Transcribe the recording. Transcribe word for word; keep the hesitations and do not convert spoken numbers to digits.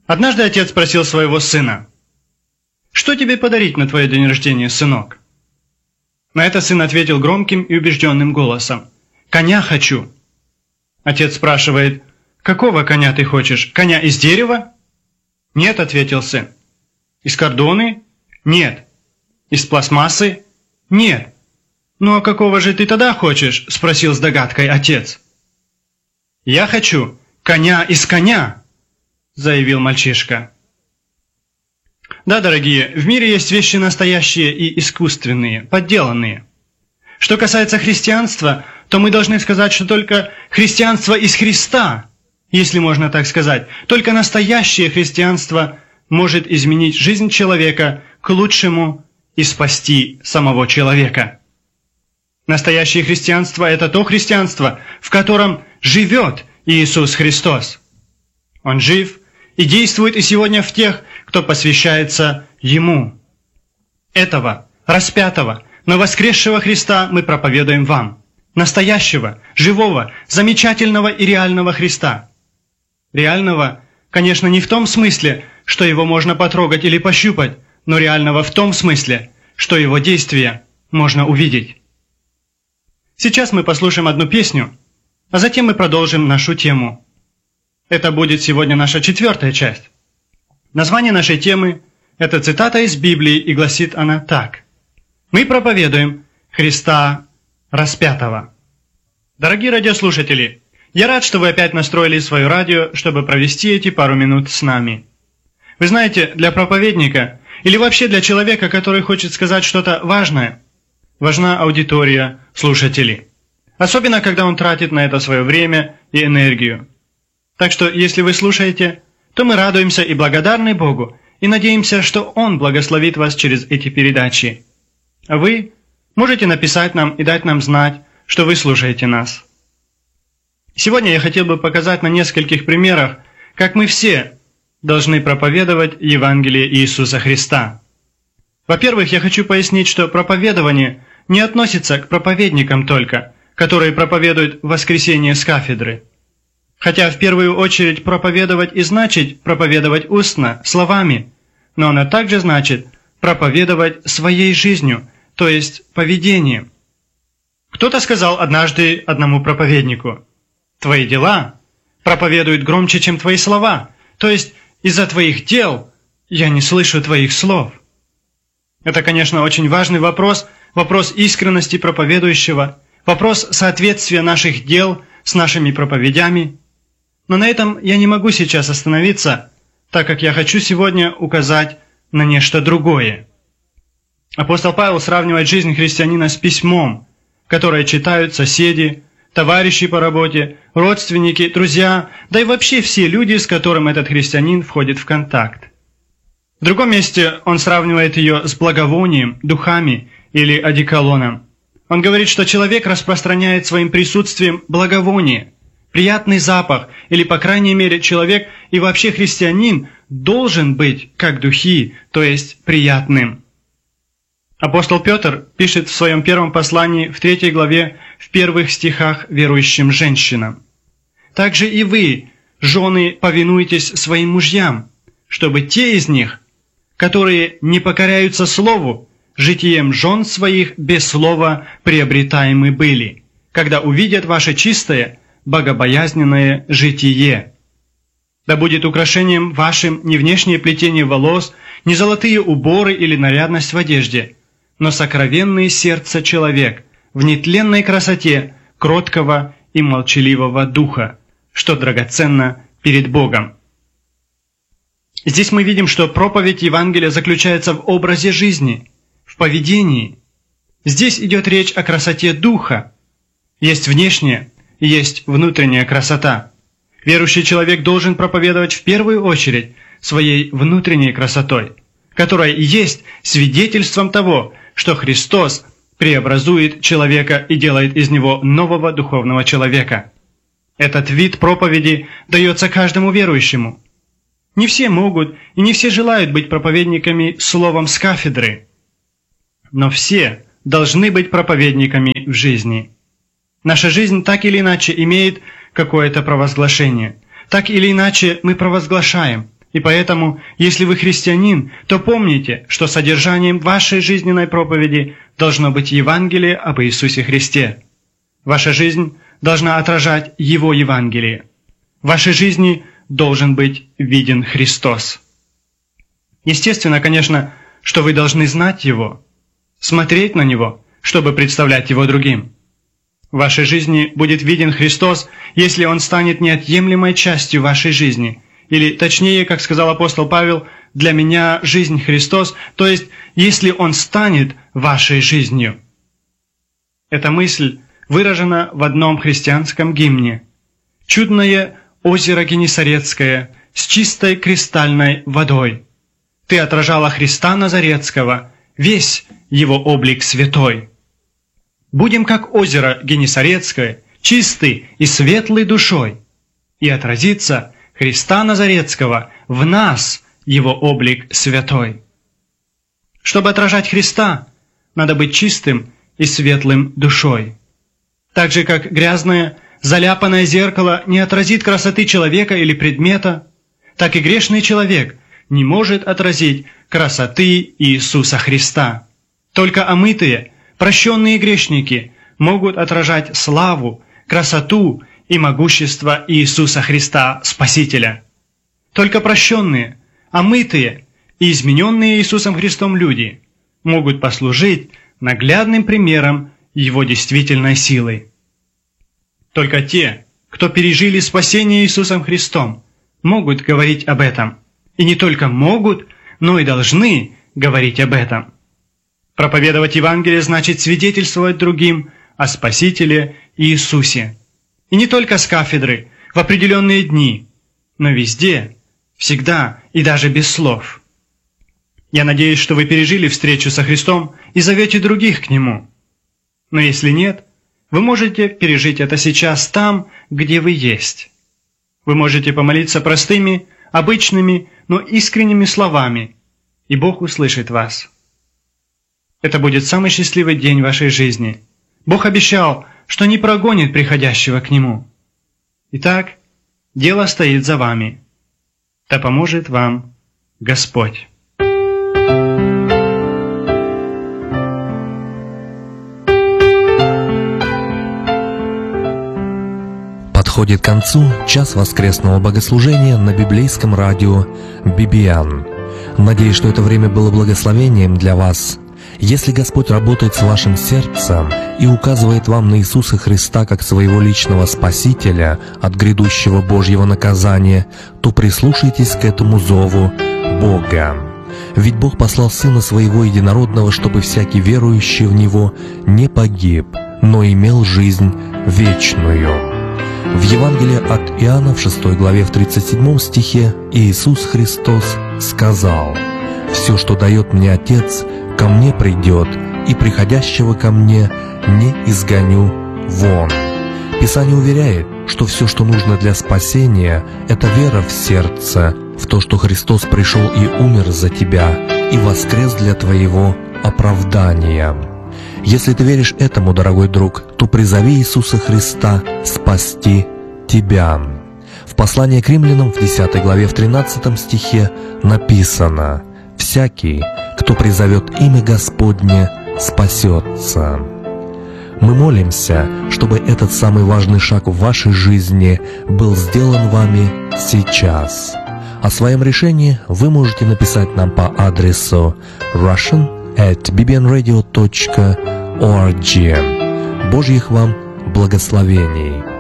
Однажды отец спросил своего сына: «Что тебе подарить на твое день рождения, сынок?» На это сын ответил громким и убежденным голосом: «Коня хочу». Отец спрашивает: «Какого коня ты хочешь? Коня из дерева?» «Нет», — ответил сын. «Из кордоны?» «Нет». «Из пластмассы?» «Нет». «Ну а какого же ты тогда хочешь?» — спросил с догадкой отец. «Я хочу коня из коня», — заявил мальчишка. Да, дорогие, в мире есть вещи настоящие и искусственные, подделанные. Что касается христианства, то мы должны сказать, что только христианство из Христа, если можно так сказать, только настоящее христианство может изменить жизнь человека к лучшему и спасти самого человека. Настоящее христианство – это то христианство, в котором живет Иисус Христос. Он жив и действует и сегодня в тех, кто посвящается Ему. Этого распятого, но воскресшего Христа мы проповедуем вам. Настоящего, живого, замечательного и реального Христа. Реального, конечно, не в том смысле, что Его можно потрогать или пощупать, но реального в том смысле, что Его действия можно увидеть. Сейчас мы послушаем одну песню, а затем мы продолжим нашу тему. Это будет сегодня наша четвертая часть. Название нашей темы – это цитата из Библии, и гласит она так: «Мы проповедуем Христа распятого». Дорогие радиослушатели, я рад, что вы опять настроили свое радио, чтобы провести эти пару минут с нами. Вы знаете, для проповедника или вообще для человека, который хочет сказать что-то важное, важна аудитория слушателей. Особенно, когда он тратит на это свое время и энергию. Так что, если вы слушаете, то мы радуемся и благодарны Богу, и надеемся, что Он благословит вас через эти передачи. А вы можете написать нам и дать нам знать, что вы слушаете нас. Сегодня я хотел бы показать на нескольких примерах, как мы все должны проповедовать Евангелие Иисуса Христа. Во-первых, я хочу пояснить, что проповедование не относится к проповедникам только, которые проповедуют в воскресенье с кафедры. Хотя в первую очередь проповедовать и значит проповедовать устно, словами, но оно также значит проповедовать своей жизнью, то есть поведением. Кто-то сказал однажды одному проповеднику: «Твои дела проповедуют громче, чем твои слова, то есть из-за твоих дел я не слышу твоих слов». Это, конечно, очень важный вопрос, вопрос искренности проповедующего, вопрос соответствия наших дел с нашими проповедями. Но на этом я не могу сейчас остановиться, так как я хочу сегодня указать на нечто другое. Апостол Павел сравнивает жизнь христианина с письмом, которое читают соседи, товарищи по работе, родственники, друзья, да и вообще все люди, с которыми этот христианин входит в контакт. В другом месте он сравнивает ее с благовонием, духами или одеколоном. Он говорит, что человек распространяет своим присутствием благовоние, приятный запах, или, по крайней мере, человек и вообще христианин должен быть как духи, то есть приятным. Апостол Петр пишет в своем первом послании в третьей главе в первых стихах верующим женщинам: «Также и вы, жены, повинуйтесь своим мужьям, чтобы те из них, которые не покоряются слову, житием жен своих без слова приобретаемы были, когда увидят ваше чистое, богобоязненное житие. Да будет украшением вашим не внешнее плетение волос, не золотые уборы или нарядность в одежде, но сокровенный сердце человек в нетленной красоте кроткого и молчаливого духа, что драгоценно перед Богом». Здесь мы видим, что проповедь Евангелия заключается в образе жизни, в поведении. Здесь идет речь о красоте духа. Есть внешняя и есть внутренняя красота. Верующий человек должен проповедовать в первую очередь своей внутренней красотой, которая и есть свидетельством того, что Христос преобразует человека и делает из него нового духовного человека. Этот вид проповеди дается каждому верующему. Не все могут и не все желают быть проповедниками словом с кафедры, но все должны быть проповедниками в жизни. Наша жизнь так или иначе имеет какое-то провозглашение. Так или иначе мы провозглашаем, И поэтому, если вы христианин, то помните, что содержанием вашей жизненной проповеди должно быть Евангелие об Иисусе Христе. Ваша жизнь должна отражать Его Евангелие. В вашей жизни должен быть виден Христос. Естественно, конечно, что вы должны знать Его, смотреть на Него, чтобы представлять Его другим. В вашей жизни будет виден Христос, если Он станет неотъемлемой частью вашей жизни. Или, точнее, как сказал апостол Павел, «Для меня жизнь Христос», то есть, если Он станет вашей жизнью. Эта мысль выражена в одном христианском гимне. «Чудное озеро Генесарецкое с чистой кристальной водой. Ты отражала Христа Назаретского, весь Его облик святой. Будем, как озеро Генесарецкое, чистый и светлый душой, и отразится Христа Назаретского в нас Его облик святой». Чтобы отражать Христа, надо быть чистым и светлым душой. Так же, как грязное, заляпанное зеркало не отразит красоты человека или предмета, так и грешный человек не может отразить красоты Иисуса Христа. Только омытые, прощенные грешники могут отражать славу, красоту и могущество Иисуса Христа Спасителя. Только прощенные, омытые и измененные Иисусом Христом люди могут послужить наглядным примером Его действительной силы. Только те, кто пережили спасение Иисусом Христом, могут говорить об этом. И не только могут, но и должны говорить об этом. Проповедовать Евангелие значит свидетельствовать другим о Спасителе Иисусе. И не только с кафедры, в определенные дни, но везде, всегда и даже без слов. Я надеюсь, что вы пережили встречу со Христом и зовете других к Нему. Но если нет, вы можете пережить это сейчас там, где вы есть. Вы можете помолиться простыми, обычными, но искренними словами, и Бог услышит вас. Это будет самый счастливый день вашей жизни. Бог обещал, что не прогонит приходящего к Нему. Итак, дело стоит за вами. Да поможет вам Господь. Подходит к концу час воскресного богослужения на библейском радио би би эн. Надеюсь, что это время было благословением для вас. Если Господь работает с вашим сердцем и указывает вам на Иисуса Христа как своего личного Спасителя от грядущего Божьего наказания, то прислушайтесь к этому зову Бога. Ведь Бог послал Сына Своего Единородного, чтобы всякий верующий в Него не погиб, но имел жизнь вечную. В Евангелии от Иоанна в шестой главе в тридцать седьмом стихе Иисус Христос сказал: «Все, что дает мне Отец, ко мне придет, и приходящего ко мне не изгоню вон». Писание уверяет, что все, что нужно для спасения, это вера в сердце, в то, что Христос пришел и умер за тебя, и воскрес для твоего оправдания. Если ты веришь этому, дорогой друг, то призови Иисуса Христа спасти тебя. В послании к римлянам в десятой главе в тринадцатом стихе написано: «Всякий, кто призовет имя Господне, спасется». Мы молимся, чтобы этот самый важный шаг в вашей жизни был сделан вами сейчас. О своем решении вы можете написать нам по адресу russian at b b n radio dot org. Божьих вам благословений!